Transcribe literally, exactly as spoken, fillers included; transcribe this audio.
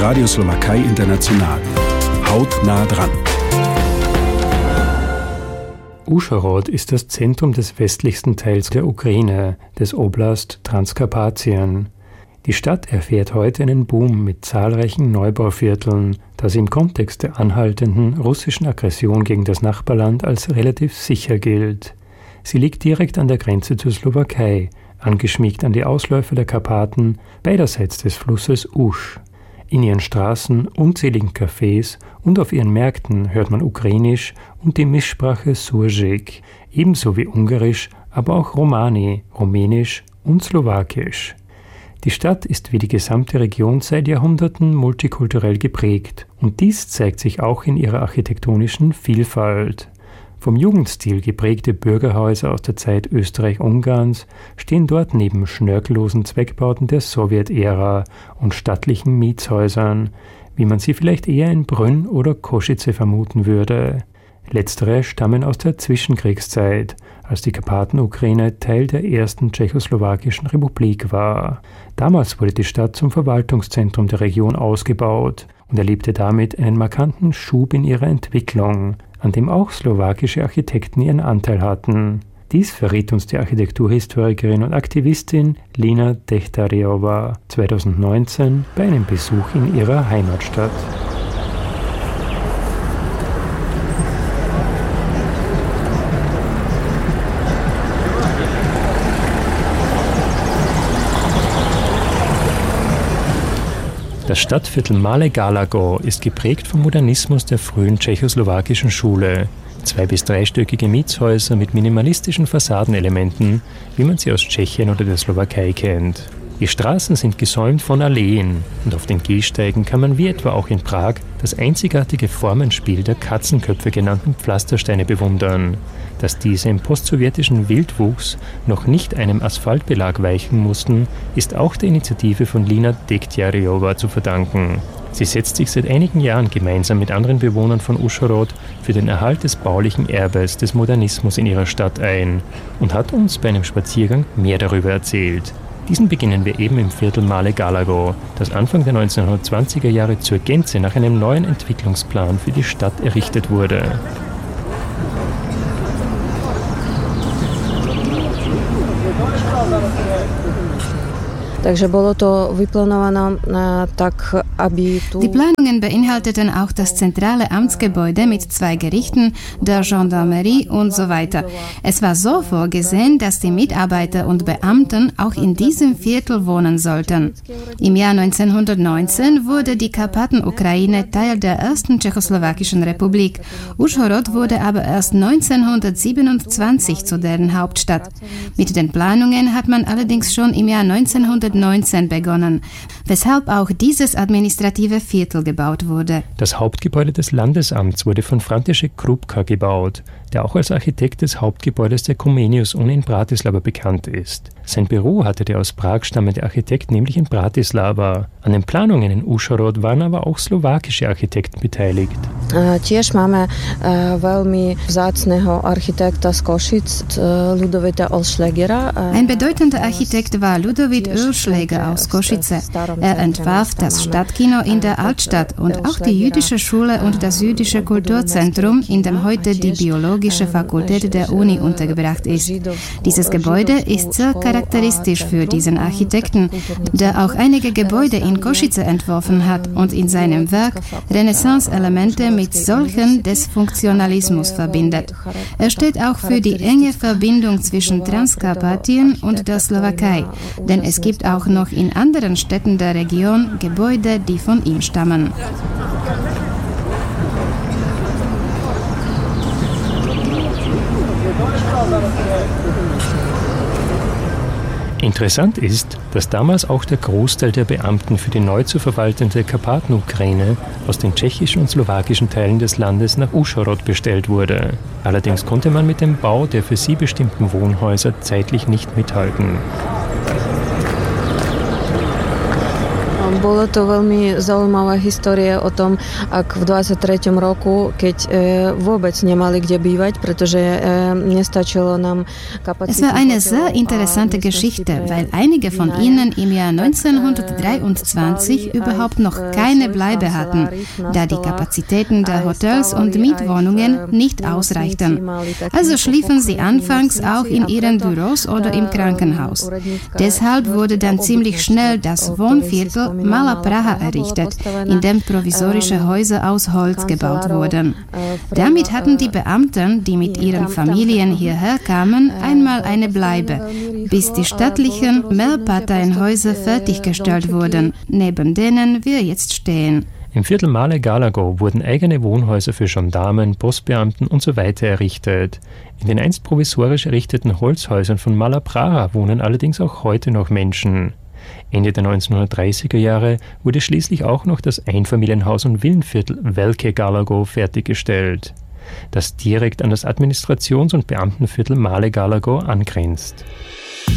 Radio Slowakei International. Hautnah dran. Uschhorod ist das Zentrum des westlichsten Teils der Ukraine, des Oblast Transkarpatien. Die Stadt erfährt heute einen Boom mit zahlreichen Neubauvierteln, das im Kontext der anhaltenden russischen Aggression gegen das Nachbarland als relativ sicher gilt. Sie liegt direkt an der Grenze zur Slowakei, angeschmiegt an die Ausläufer der Karpaten, beiderseits des Flusses Usch. In ihren Straßen, unzähligen Cafés und auf ihren Märkten hört man Ukrainisch und die Mischsprache Surjik, ebenso wie Ungarisch, aber auch Romani, Rumänisch und Slowakisch. Die Stadt ist wie die gesamte Region seit Jahrhunderten multikulturell geprägt und dies zeigt sich auch in ihrer architektonischen Vielfalt. Vom Jugendstil geprägte Bürgerhäuser aus der Zeit Österreich-Ungarns stehen dort neben schnörkellosen Zweckbauten der Sowjetära und stattlichen Mietshäusern, wie man sie vielleicht eher in Brünn oder Kosice vermuten würde. Letztere stammen aus der Zwischenkriegszeit, als die Karpatenukraine Teil der ersten tschechoslowakischen Republik war. Damals wurde die Stadt zum Verwaltungszentrum der Region ausgebaut und erlebte damit einen markanten Schub in ihrer Entwicklung, an dem auch slowakische Architekten ihren Anteil hatten. Dies verriet uns die Architekturhistorikerin und Aktivistin Lina Dechtarjeva zweitausendneunzehn bei einem Besuch in ihrer Heimatstadt. Das Stadtviertel Malé Galago ist geprägt vom Modernismus der frühen tschechoslowakischen Schule. Zwei- bis dreistöckige Mietshäuser mit minimalistischen Fassadenelementen, wie man sie aus Tschechien oder der Slowakei kennt. Die Straßen sind gesäumt von Alleen und auf den Gehsteigen kann man wie etwa auch in Prag das einzigartige Formenspiel der Katzenköpfe genannten Pflastersteine bewundern. Dass diese im postsowjetischen Wildwuchs noch nicht einem Asphaltbelag weichen mussten, ist auch der Initiative von Lina Dechtarjeva zu verdanken. Sie setzt sich seit einigen Jahren gemeinsam mit anderen Bewohnern von Uschhorod für den Erhalt des baulichen Erbes des Modernismus in ihrer Stadt ein und hat uns bei einem Spaziergang mehr darüber erzählt. Diesen beginnen wir eben im Viertel Malé Galago, das Anfang der neunzehnhundertzwanziger Jahre zur Gänze nach einem neuen Entwicklungsplan für die Stadt errichtet wurde. Die Planungen beinhalteten auch das zentrale Amtsgebäude mit zwei Gerichten, der Gendarmerie und so weiter. Es war so vorgesehen, dass die Mitarbeiter und Beamten auch in diesem Viertel wohnen sollten. Im Jahr neunzehnhundertneunzehn wurde die Karpatenukraine Teil der ersten tschechoslowakischen Republik. Uschhorod wurde aber erst neunzehnhundertsiebenundzwanzig zu deren Hauptstadt. Mit den Planungen hat man allerdings schon im Jahr neunzehnhundertneunzehn begonnen, weshalb auch dieses administrative Viertel gebaut wurde. Das Hauptgebäude des Landesamts wurde von František Krupka gebaut, der auch als Architekt des Hauptgebäudes der Comenius-Uni in Bratislava bekannt ist. Sein Büro hatte der aus Prag stammende Architekt nämlich in Bratislava. An den Planungen in Uschhorod waren aber auch slowakische Architekten beteiligt. Tiež máme veľmi vzácneho architekta z Košic, Ludovita Olschlägera. Ein bedeutender Architekt war Ludovit Olschläger aus Kosice. Er entwarf das Stadtkino in der Altstadt und auch die jüdische Schule und das jüdische Kulturzentrum, in dem heute die Biologische Fakultät der Uni untergebracht ist. Dieses Gebäude ist sehr charakteristisch für diesen Architekten, der auch einige Gebäude in Kosice entworfen hat und in seinem Werk Renaissance-Elemente mit solchen des Funktionalismus verbindet. Er steht auch für die enge Verbindung zwischen Transkarpatien und der Slowakei, denn es gibt auch noch in anderen Städten der Region Gebäude, die von ihm stammen. Interessant ist, dass damals auch der Großteil der Beamten für die neu zu verwaltende Karpatenukraine aus den tschechischen und slowakischen Teilen des Landes nach Uschhorod bestellt wurde. Allerdings konnte man mit dem Bau der für sie bestimmten Wohnhäuser zeitlich nicht mithalten. Bolo to veľmi zaujímavá história o tom, ak v dvadsiatom treťom roku, keď vôbec nemali kde bývať, pretože nestačilo nám Kapazität. Es war eine sehr interessante Geschichte, weil einige von ihnen im Jahr neunzehnhundertdreiundzwanzig überhaupt noch keine Bleibe hatten, da die Kapazitäten der Hotels und Mietwohnungen nicht ausreichten. Also schliefen sie anfangs auch in ihren Büros oder im Krankenhaus. Deshalb wurde dann ziemlich schnell das Wohnviertel Mala Praha errichtet, in dem provisorische Häuser aus Holz gebaut wurden. Damit hatten die Beamten, die mit ihren Familien hierher kamen, einmal eine Bleibe, bis die stattlichen Mehrparteienhäuser fertiggestellt wurden, neben denen wir jetzt stehen. Im Viertel Male Galago wurden eigene Wohnhäuser für Gendarmen, Postbeamten und so weiter errichtet. In den einst provisorisch errichteten Holzhäusern von Mala Praha wohnen allerdings auch heute noch Menschen. Ende der neunzehnhundertdreißiger Jahre wurde schließlich auch noch das Einfamilienhaus- und Villenviertel Velké Galago fertiggestellt, das direkt an das Administrations- und Beamtenviertel Male Galago angrenzt.